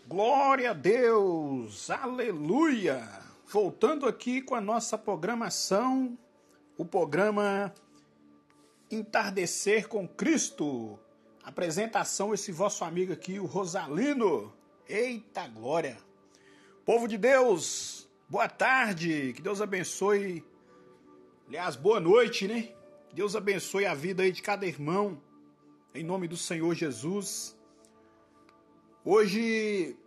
Glória a Deus, aleluia! Voltando aqui com a nossa programação, o programa Entardecer com Cristo. Apresentação, esse vosso amigo aqui, o Rosalino. Eita glória! Povo de Deus, boa tarde, que Deus abençoe, aliás, boa noite, né? Que Deus abençoe a vida aí de cada irmão, em nome do Senhor Jesus. Hoje,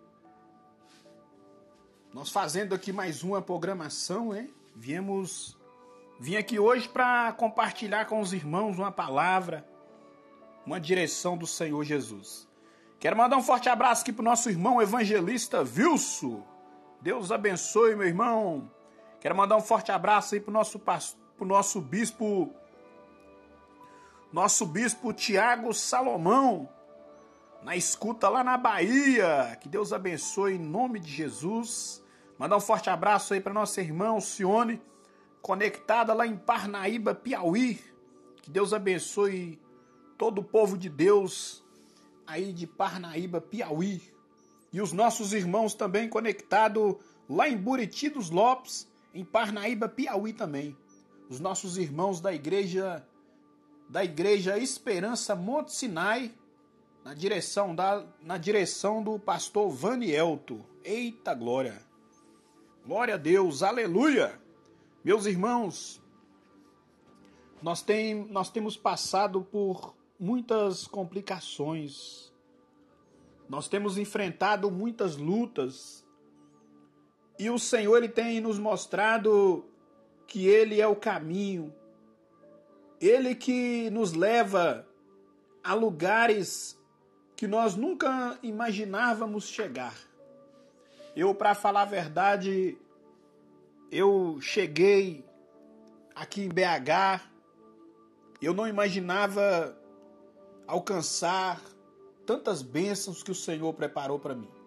nós fazendo aqui mais uma programação, né? Vim aqui hoje para compartilhar com os irmãos uma palavra, uma direção do Senhor Jesus. Quero mandar um forte abraço aqui para o nosso irmão evangelista Wilson. Deus abençoe, meu irmão. Quero mandar um forte abraço aí para o nosso bispo Tiago Salomão, na escuta lá na Bahia. Que Deus abençoe em nome de Jesus. Mandar um forte abraço aí para nossa irmã Alcione, conectada lá em Parnaíba, Piauí. Que Deus abençoe todo o povo de Deus aí de Parnaíba, Piauí. E os nossos irmãos também conectados lá em Buriti dos Lopes, em Parnaíba, Piauí também. Os nossos irmãos da igreja Esperança Monte Sinai, na direção do pastor Vanielto. Eita glória! Glória a Deus, aleluia! Meus irmãos, nós temos passado por muitas complicações, nós temos enfrentado muitas lutas, e o Senhor ele tem nos mostrado que Ele é o caminho, Ele que nos leva a lugares que nós nunca imaginávamos chegar. Para falar a verdade, eu cheguei aqui em BH, eu não imaginava alcançar tantas bênçãos que o Senhor preparou para mim.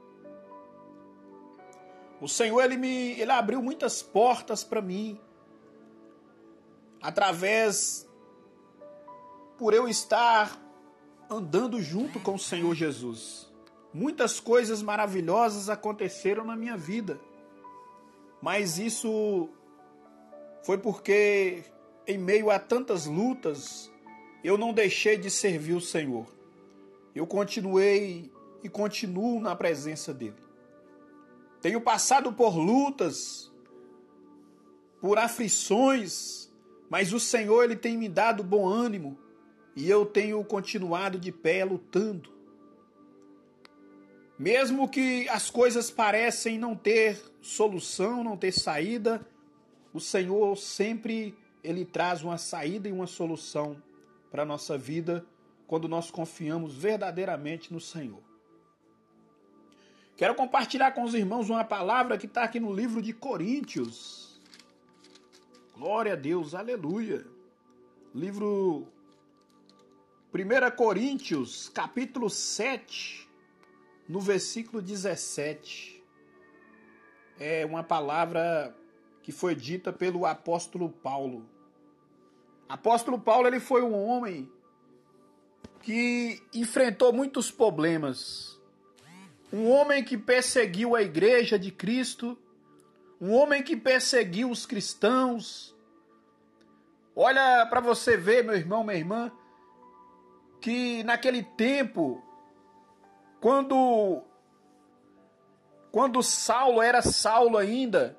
O Senhor ele abriu muitas portas para mim, por eu estar andando junto com o Senhor Jesus. Muitas coisas maravilhosas aconteceram na minha vida, mas isso foi porque, em meio a tantas lutas, eu não deixei de servir o Senhor. Eu continuei e continuo na presença dEle. Tenho passado por lutas, por aflições, mas o Senhor ele tem me dado bom ânimo e eu tenho continuado de pé lutando. Mesmo que as coisas parecem não ter solução, não ter saída, o Senhor sempre ele traz uma saída e uma solução para a nossa vida quando nós confiamos verdadeiramente no Senhor. Quero compartilhar com os irmãos uma palavra que está aqui no livro de Coríntios. Glória a Deus, aleluia. Livro 1 Coríntios, capítulo 7, no versículo 17. É uma palavra que foi dita pelo apóstolo Paulo. Apóstolo Paulo ele foi um homem que enfrentou muitos problemas. Um homem que perseguiu a igreja de Cristo, um homem que perseguiu os cristãos. Olha para você ver, meu irmão, minha irmã, que naquele tempo, quando Saulo era Saulo ainda,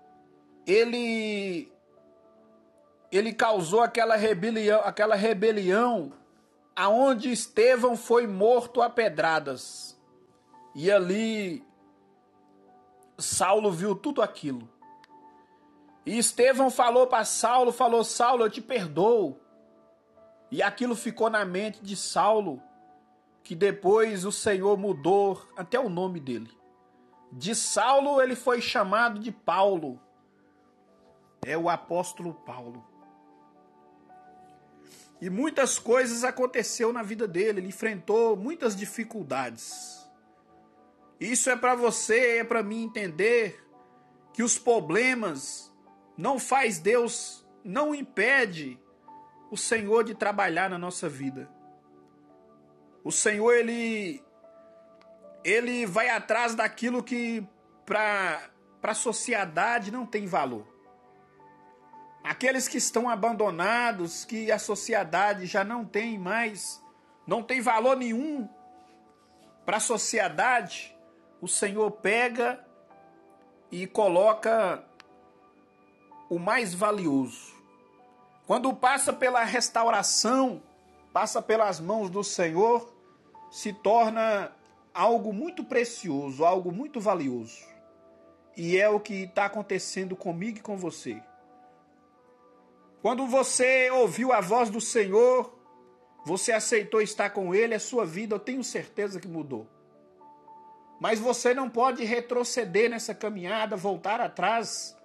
ele causou aquela rebelião aonde Estevão foi morto a pedradas. E ali Saulo viu tudo aquilo. E Estevão falou para Saulo, Saulo, eu te perdoo. E aquilo ficou na mente de Saulo, que depois o Senhor mudou até o nome dele. De Saulo ele foi chamado de Paulo. É o apóstolo Paulo. E muitas coisas aconteceu na vida dele, ele enfrentou muitas dificuldades. Isso é para você, é para mim entender que os problemas não faz Deus, não impede o Senhor de trabalhar na nossa vida. O Senhor, ele ele vai atrás daquilo que para a sociedade não tem valor. Aqueles que estão abandonados, que a sociedade já não tem mais, não tem valor nenhum para a sociedade, o Senhor pega e coloca o mais valioso. Quando passa pela restauração, passa pelas mãos do Senhor, se torna algo muito precioso, algo muito valioso. E é o que está acontecendo comigo e com você. Quando você ouviu a voz do Senhor, você aceitou estar com Ele, a sua vida, eu tenho certeza que mudou. Mas você não pode retroceder nessa caminhada, voltar atrás.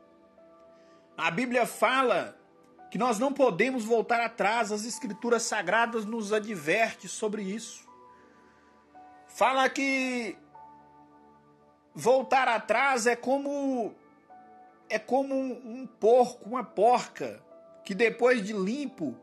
A Bíblia fala que nós não podemos voltar atrás, as Escrituras Sagradas nos advertem sobre isso. Fala que voltar atrás é como um porco, uma porca, que depois de limpo,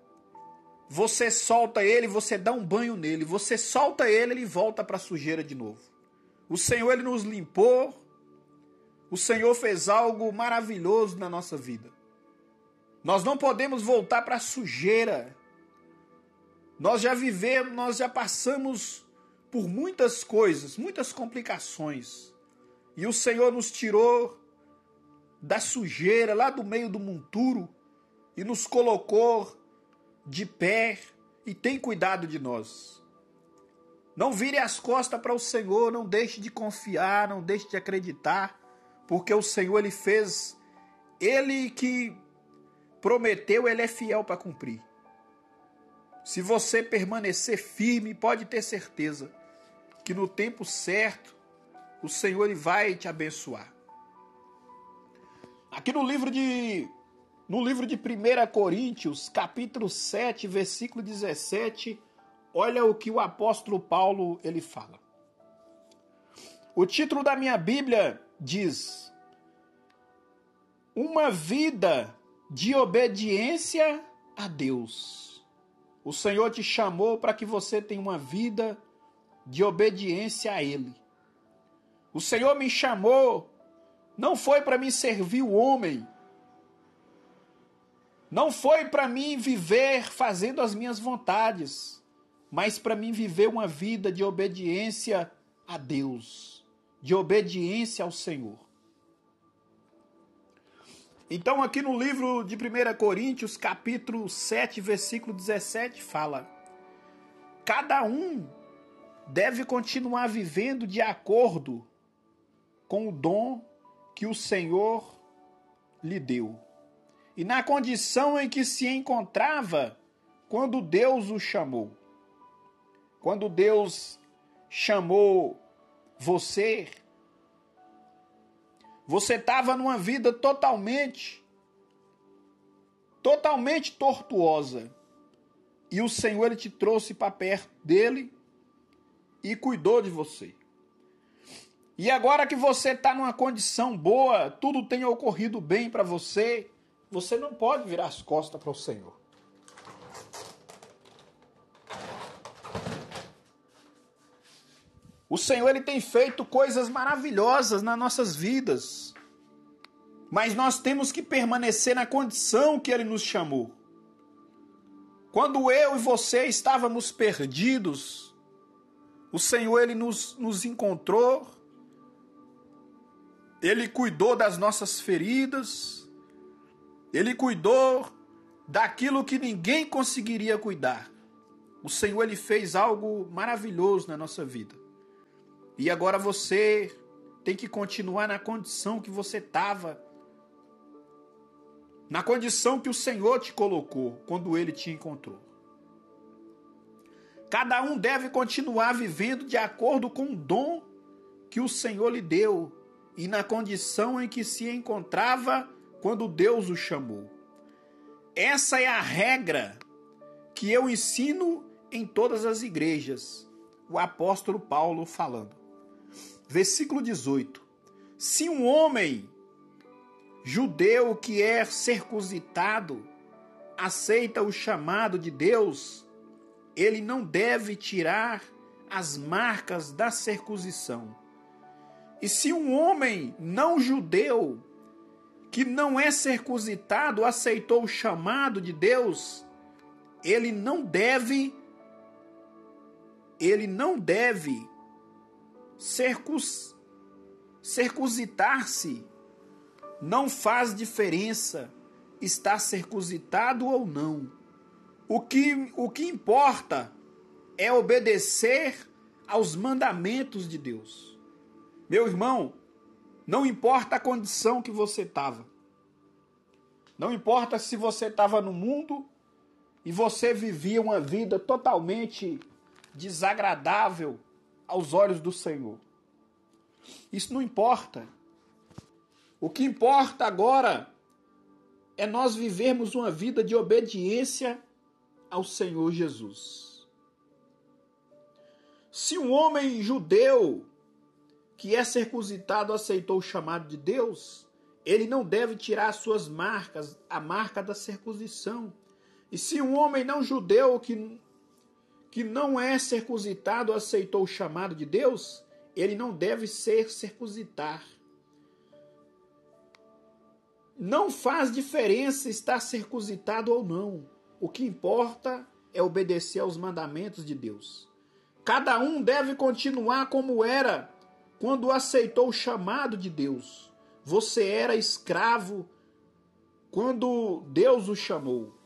você solta ele, você dá um banho nele, você solta ele, ele volta para a sujeira de novo. O Senhor, ele nos limpou, o Senhor fez algo maravilhoso na nossa vida. Nós não podemos voltar para a sujeira. Nós já vivemos, nós já passamos por muitas coisas, muitas complicações. E o Senhor nos tirou da sujeira, lá do meio do monturo, e nos colocou de pé e tem cuidado de nós. Não vire as costas para o Senhor, não deixe de confiar, não deixe de acreditar, porque o Senhor, ele fez, ele que prometeu, ele é fiel para cumprir. Se você permanecer firme, pode ter certeza que no tempo certo, o Senhor, ele vai te abençoar. Aqui no livro de 1 Coríntios, capítulo 7, versículo 17, olha o que o apóstolo Paulo ele fala. O título da minha Bíblia diz: uma vida de obediência a Deus. O Senhor te chamou para que você tenha uma vida de obediência a Ele. O Senhor me chamou, não foi para mim servir o homem, não foi para mim viver fazendo as minhas vontades, mas para mim viver uma vida de obediência a Deus, de obediência ao Senhor. Então aqui no livro de 1 Coríntios, capítulo 7, versículo 17, fala: cada um deve continuar vivendo de acordo com o dom que o Senhor lhe deu, e na condição em que se encontrava quando Deus o chamou. Quando Deus chamou você, você estava numa vida totalmente tortuosa. E o Senhor, ele te trouxe para perto dele e cuidou de você. E agora que você está numa condição boa, tudo tem ocorrido bem para você, você não pode virar as costas para o Senhor. O Senhor, ele tem feito coisas maravilhosas nas nossas vidas. Mas nós temos que permanecer na condição que ele nos chamou. Quando eu e você estávamos perdidos, o Senhor, ele nos encontrou. Ele cuidou das nossas feridas. Ele cuidou daquilo que ninguém conseguiria cuidar. O Senhor, ele fez algo maravilhoso na nossa vida. E agora você tem que continuar na condição que você estava. Na condição que o Senhor te colocou quando ele te encontrou. Cada um deve continuar vivendo de acordo com o dom que o Senhor lhe deu e na condição em que se encontrava quando Deus o chamou. Essa é a regra que eu ensino em todas as igrejas. O apóstolo Paulo falando. Versículo 18. Se um homem judeu que é circuncidado aceita o chamado de Deus, ele não deve tirar as marcas da circuncisão. E se um homem não judeu, que não é circuncidado, aceitou o chamado de Deus, ele não deve circuncitar-se. Não faz diferença estar circuncidado ou não. O que importa é obedecer aos mandamentos de Deus. Meu irmão, não importa a condição que você estava. Não importa se você estava no mundo e você vivia uma vida totalmente desagradável aos olhos do Senhor. Isso não importa. O que importa agora é nós vivermos uma vida de obediência ao Senhor Jesus. Se um homem judeu que é circuncidado aceitou o chamado de Deus, ele não deve tirar as suas marcas, a marca da circuncisão. E se um homem não judeu que não é circuncidado aceitou o chamado de Deus, ele não deve circuncidar. Não faz diferença estar circuncidado ou não. O que importa é obedecer aos mandamentos de Deus. Cada um deve continuar como era quando aceitou o chamado de Deus. Você era escravo quando Deus o chamou.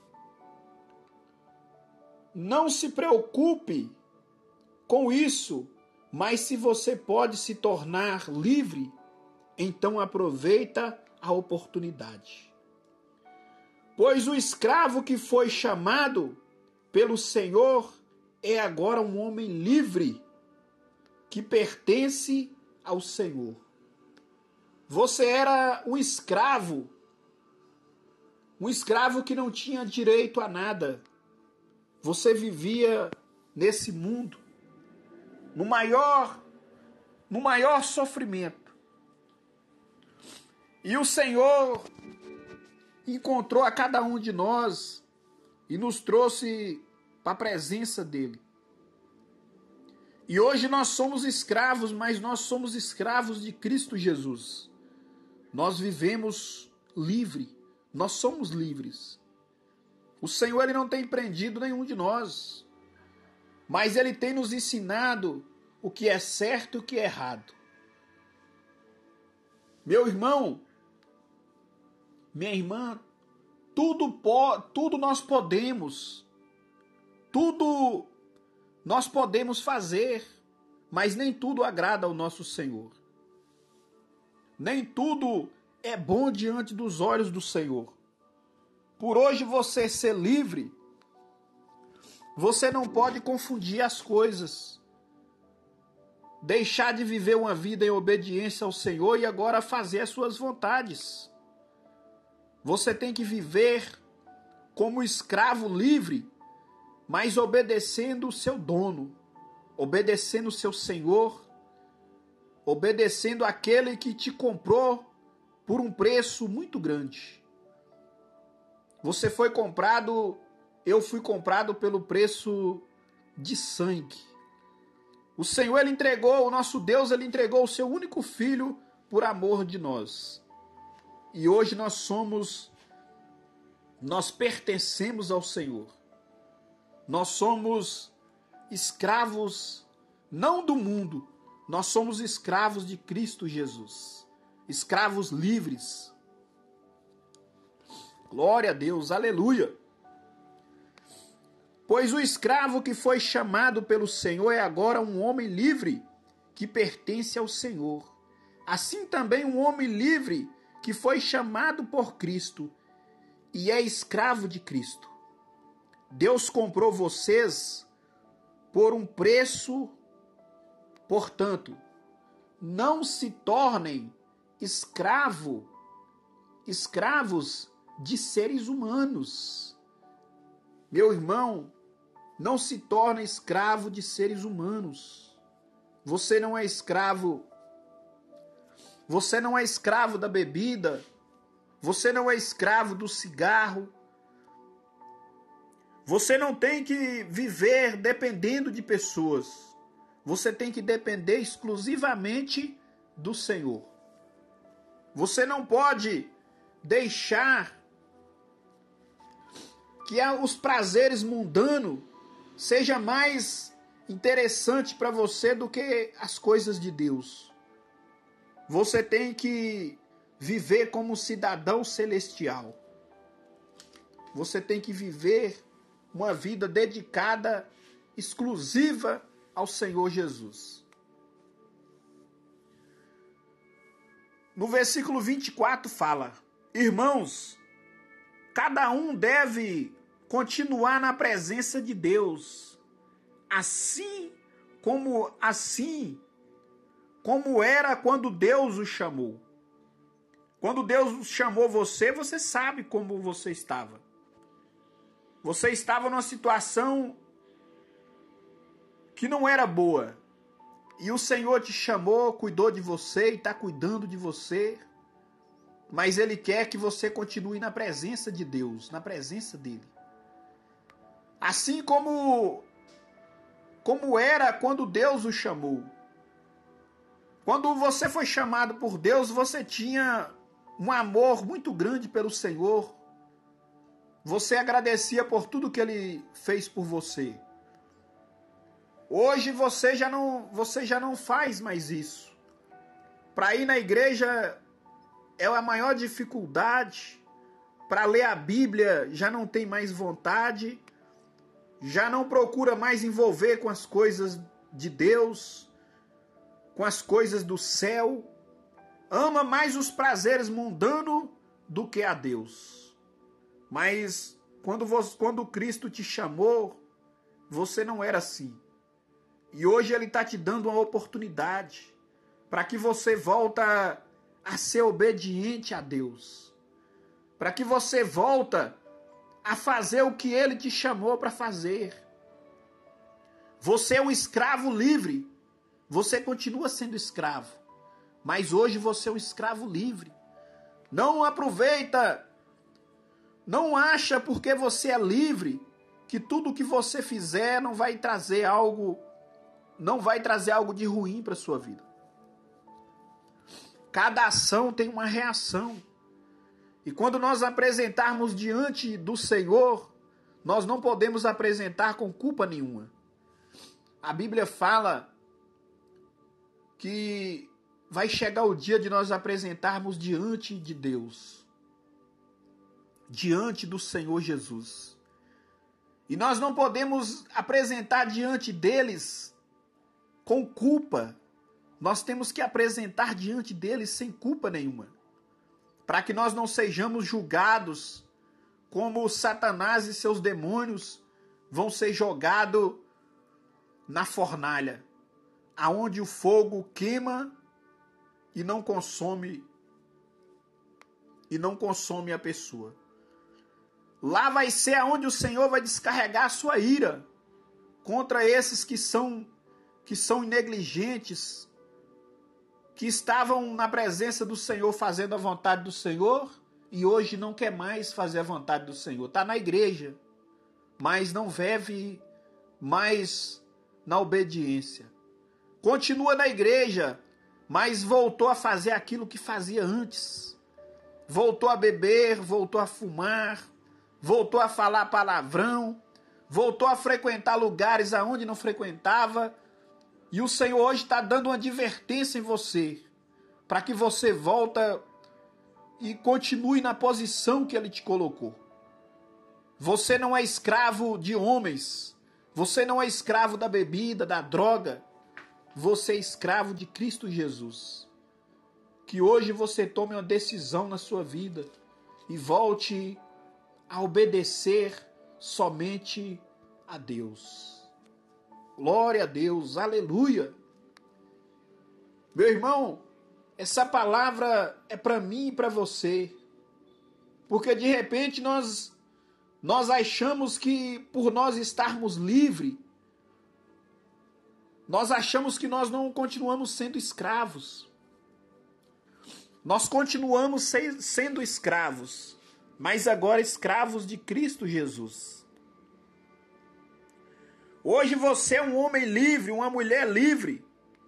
Não se preocupe com isso, mas se você pode se tornar livre, então aproveita a oportunidade. Pois o escravo que foi chamado pelo Senhor é agora um homem livre, que pertence ao Senhor. Você era um escravo que não tinha direito a nada. Você vivia nesse mundo, no maior sofrimento. E o Senhor encontrou a cada um de nós e nos trouxe para a presença dele. E hoje nós somos escravos, mas nós somos escravos de Cristo Jesus. Nós vivemos livre, nós somos livres. O Senhor ele não tem prendido nenhum de nós, mas ele tem nos ensinado o que é certo e o que é errado. Meu irmão, minha irmã, tudo nós podemos fazer, mas nem tudo agrada ao nosso Senhor. Nem tudo é bom diante dos olhos do Senhor. Por hoje você ser livre, você não pode confundir as coisas. Deixar de viver uma vida em obediência ao Senhor e agora fazer as suas vontades. Você tem que viver como escravo livre, mas obedecendo o seu dono, obedecendo o seu Senhor, obedecendo aquele que te comprou por um preço muito grande. Você foi comprado, eu fui comprado pelo preço de sangue. O Senhor, ele entregou, o nosso Deus, ele entregou o seu único filho por amor de nós. E hoje nós pertencemos ao Senhor. Nós somos escravos, não do mundo, nós somos escravos de Cristo Jesus. Escravos livres. Glória a Deus, aleluia. Pois o escravo que foi chamado pelo Senhor é agora um homem livre, que pertence ao Senhor. Assim também um homem livre, que foi chamado por Cristo, e é escravo de Cristo. Deus comprou vocês por um preço, portanto, não se tornem escravos de seres humanos. Meu irmão, não se torne escravo de seres humanos. Você não é escravo. Você não é escravo da bebida. Você não é escravo do cigarro. Você não tem que viver dependendo de pessoas. Você tem que depender exclusivamente do Senhor. Você não pode deixar que os prazeres mundanos seja mais interessante para você do que as coisas de Deus. Você tem que viver como cidadão celestial. Você tem que viver uma vida dedicada, exclusiva ao Senhor Jesus. No versículo 24 fala: irmãos, cada um deve continuar na presença de Deus, assim como era quando Deus o chamou. Quando Deus chamou você, você sabe como você estava. Você estava numa situação que não era boa. E o Senhor te chamou, cuidou de você e está cuidando de você. Mas Ele quer que você continue na presença de Deus, na presença dEle. Assim como era quando Deus o chamou. Quando você foi chamado por Deus, você tinha um amor muito grande pelo Senhor. Você agradecia por tudo que Ele fez por você. Hoje você já não faz mais isso. Para ir na igreja é a maior dificuldade. Para ler a Bíblia já não tem mais vontade. Já não procura mais envolver com as coisas de Deus, com as coisas do céu. Ama mais os prazeres mundanos do que a Deus. Mas quando Cristo te chamou, você não era assim. E hoje Ele está te dando uma oportunidade para que você volta a ser obediente a Deus. Para que você volta a fazer o que Ele te chamou para fazer. Você é um escravo livre. Você continua sendo escravo. Mas hoje você é um escravo livre. Não aproveita. Não acha porque você é livre que tudo que você fizer não vai trazer algo de ruim para a sua vida. Cada ação tem uma reação. E quando nós apresentarmos diante do Senhor, nós não podemos apresentar com culpa nenhuma. A Bíblia fala que vai chegar o dia de nós apresentarmos diante de Deus, diante do Senhor Jesus. E nós não podemos apresentar diante deles com culpa. Nós temos que apresentar diante deles sem culpa nenhuma. Para que nós não sejamos julgados como Satanás e seus demônios vão ser jogados na fornalha, aonde o fogo queima e não consome a pessoa. Lá vai ser aonde o Senhor vai descarregar a sua ira contra esses que são negligentes, que estavam na presença do Senhor fazendo a vontade do Senhor e hoje não quer mais fazer a vontade do Senhor. Está na igreja, mas não vive mais na obediência. Continua na igreja, mas voltou a fazer aquilo que fazia antes. Voltou a beber, voltou a fumar, voltou a falar palavrão, voltou a frequentar lugares aonde não frequentava. E o Senhor hoje está dando uma advertência em você, para que você volta e continue na posição que Ele te colocou. Você não é escravo de homens, você não é escravo da bebida, da droga, você é escravo de Cristo Jesus. Que hoje você tome uma decisão na sua vida e volte a obedecer somente a Deus. Glória a Deus, aleluia. Meu irmão, essa palavra é para mim e para você. Porque de repente nós achamos que por nós estarmos livres, nós achamos que nós não continuamos sendo escravos. Nós continuamos sendo escravos, mas agora escravos de Cristo Jesus. Hoje você é um homem livre, uma mulher livre,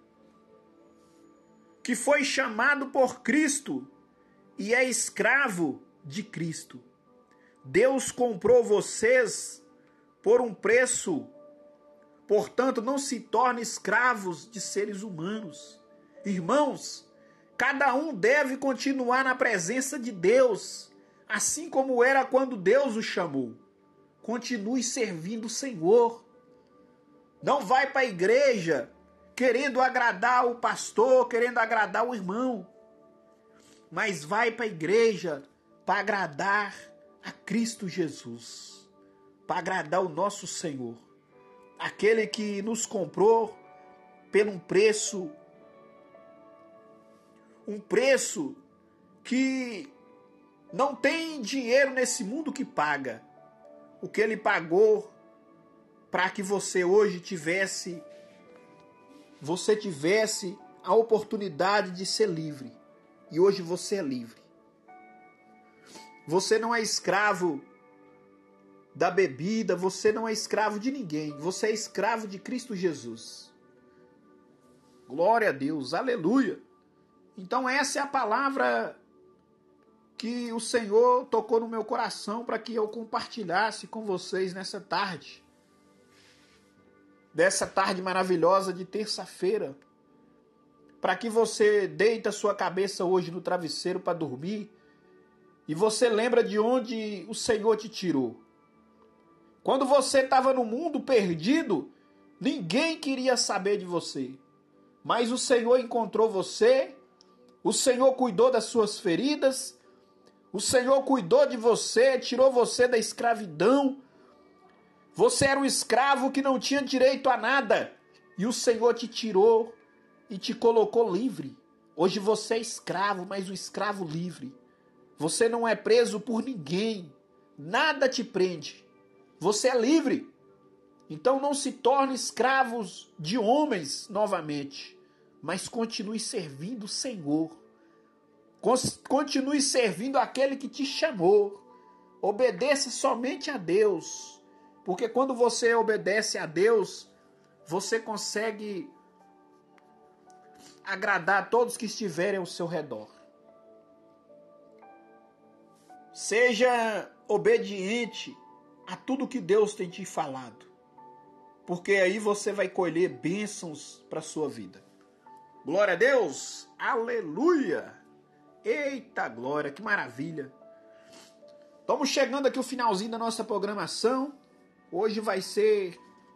que foi chamado por Cristo e é escravo de Cristo. Deus comprou vocês por um preço, portanto, não se torne escravos de seres humanos. Irmãos, cada um deve continuar na presença de Deus, assim como era quando Deus o chamou. Continue servindo o Senhor. Não vai para a igreja querendo agradar o pastor, querendo agradar o irmão, mas vai para a igreja para agradar a Cristo Jesus, para agradar o nosso Senhor, aquele que nos comprou por um preço que não tem dinheiro nesse mundo que paga. O que ele pagou para que você hoje tivesse a oportunidade de ser livre. E hoje você é livre. Você não é escravo da bebida, você não é escravo de ninguém. Você é escravo de Cristo Jesus. Glória a Deus, aleluia. Então essa é a palavra que o Senhor tocou no meu coração para que eu compartilhasse com vocês nessa tarde. Dessa tarde maravilhosa de terça-feira. Para que você deita a sua cabeça hoje no travesseiro para dormir e você lembra de onde o Senhor te tirou. Quando você estava no mundo perdido, ninguém queria saber de você. Mas o Senhor encontrou você, o Senhor cuidou das suas feridas, o Senhor cuidou de você, tirou você da escravidão. Você era um escravo que não tinha direito a nada. E o Senhor te tirou e te colocou livre. Hoje você é escravo, mas um escravo livre. Você não é preso por ninguém. Nada te prende. Você é livre. Então não se torne escravos de homens novamente, mas continue servindo o Senhor. Continue servindo aquele que te chamou. Obedeça somente a Deus. Porque quando você obedece a Deus, você consegue agradar a todos que estiverem ao seu redor. Seja obediente a tudo que Deus tem te falado. Porque aí você vai colher bênçãos para a sua vida. Glória a Deus! Aleluia! Eita glória, que maravilha! Estamos chegando aqui ao finalzinho da nossa programação. Hoje vai ser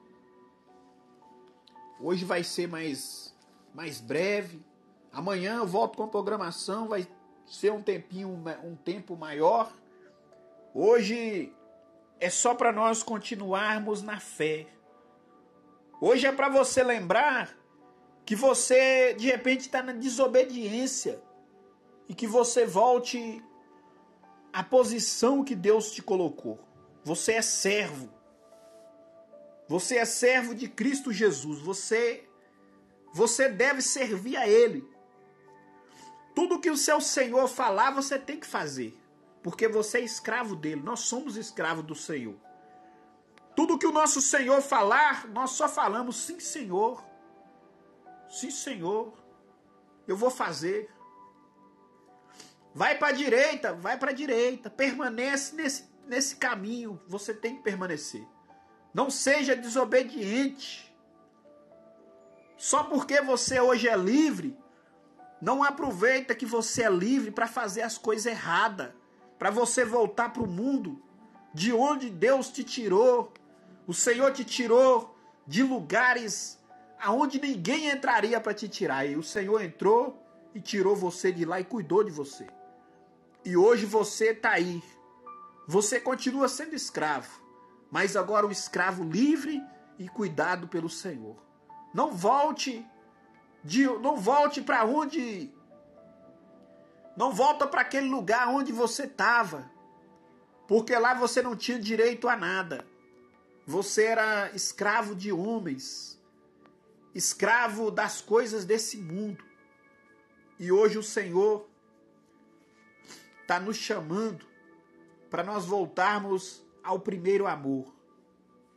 mais breve. Amanhã eu volto com a programação, vai ser um tempo maior. Hoje é só para nós continuarmos na fé. Hoje é para você lembrar que você de repente está na desobediência e que você volte à posição que Deus te colocou. Você é servo. Você é servo de Cristo Jesus. Você deve servir a Ele. Tudo que o seu Senhor falar, você tem que fazer. Porque você é escravo dele. Nós somos escravos do Senhor. Tudo que o nosso Senhor falar, nós só falamos sim, Senhor. Sim, Senhor. Eu vou fazer. Vai para a direita. Permanece nesse caminho. Você tem que permanecer. Não seja desobediente. Só porque você hoje é livre, não aproveita que você é livre para fazer as coisas erradas. Para você voltar para o mundo de onde Deus te tirou. O Senhor te tirou de lugares aonde ninguém entraria para te tirar. E o Senhor entrou e tirou você de lá e cuidou de você. E hoje você está aí. Você continua sendo escravo. Mas agora um escravo livre e cuidado pelo Senhor. Não volte para onde... Não volta para aquele lugar onde você estava. Porque lá você não tinha direito a nada. Você era escravo de homens. Escravo das coisas desse mundo. E hoje o Senhor está nos chamando para nós voltarmos ao primeiro amor.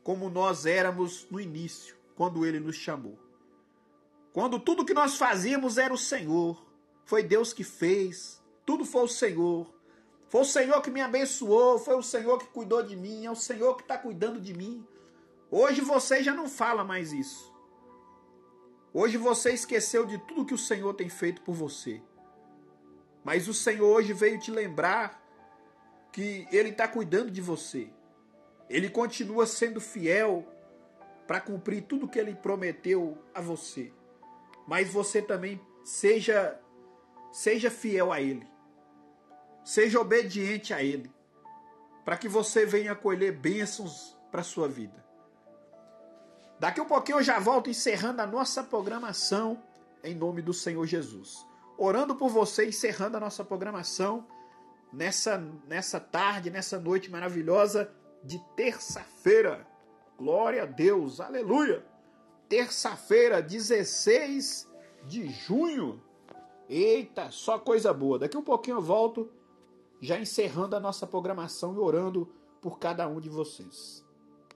como nós éramos no início, quando ele nos chamou. Quando tudo que nós fazíamos era o Senhor. Foi Deus que fez. Tudo foi o Senhor. Foi o Senhor que me abençoou. Foi o Senhor que cuidou de mim. É o Senhor que está cuidando de mim. Hoje você já não fala mais isso. Hoje você esqueceu de tudo que o Senhor tem feito por você. Mas o Senhor hoje veio te lembrar que Ele está cuidando de você. Ele continua sendo fiel para cumprir tudo que Ele prometeu a você. Mas você também seja fiel a Ele. Seja obediente a Ele. Para que você venha colher bênçãos para a sua vida. Daqui a um pouquinho eu já volto encerrando a nossa programação em nome do Senhor Jesus. Orando por você, encerrando a nossa programação nessa tarde, nessa noite maravilhosa de terça-feira. Glória a Deus, aleluia! Terça-feira, 16 de junho. Eita, só coisa boa. Daqui a um pouquinho eu volto, já encerrando a nossa programação e orando por cada um de vocês.